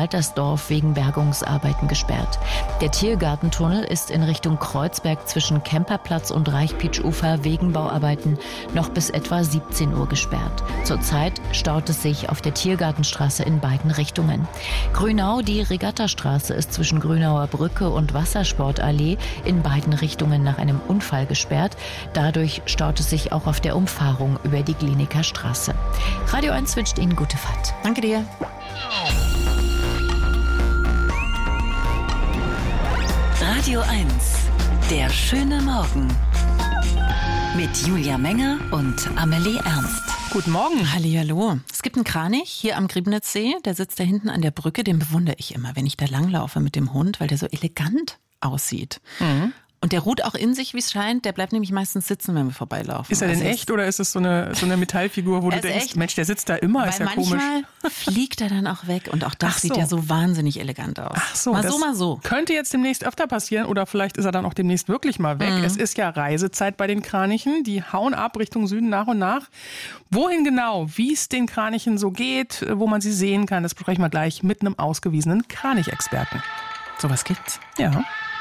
Waltersdorf wegen Bergungsarbeiten gesperrt. Der Tiergartentunnel ist in Richtung Kreuzberg zwischen Kemperplatz und Reichpitsch-Ufer wegen Bauarbeiten noch bis etwa 17 Uhr gesperrt. Zurzeit staut es sich auf der Tiergartenstraße in beiden Richtungen. Grünau, die Regattastraße, ist zwischen Grünauer Brücke und Wassersportallee in beiden Richtungen nach einem Unfall gesperrt. Dadurch staut es sich auch auf der Umfahrung über die Glienicker Straße. Radio 1 wünscht Ihnen gute Fahrt. Danke dir. Radio 1, der schöne Morgen. Mit Julia Menger und Amelie Ernst. Guten Morgen. Hallihallo. Es gibt einen Kranich hier am Griebnitzsee, der sitzt da hinten an der Brücke, den bewundere ich immer, wenn ich da langlaufe mit dem Hund, weil der so elegant aussieht. Mhm. Und der ruht auch in sich, wie es scheint. Der bleibt nämlich meistens sitzen, wenn wir vorbeilaufen. Ist er denn echt oder ist es so eine Metallfigur, wo du denkst, echt? Mensch, der sitzt da immer, ist ja komisch. Manchmal fliegt er dann auch weg und auch das sieht ja so wahnsinnig elegant aus. Ach so, mal so. Könnte jetzt demnächst öfter passieren oder vielleicht ist er dann auch demnächst wirklich mal weg. Es ist ja Reisezeit bei den Kranichen. Die hauen ab Richtung Süden nach und nach. Wohin genau, wie es den Kranichen so geht, wo man sie sehen kann, das besprechen wir gleich mit einem ausgewiesenen Kranichexperten. Sowas gibt's? Ja.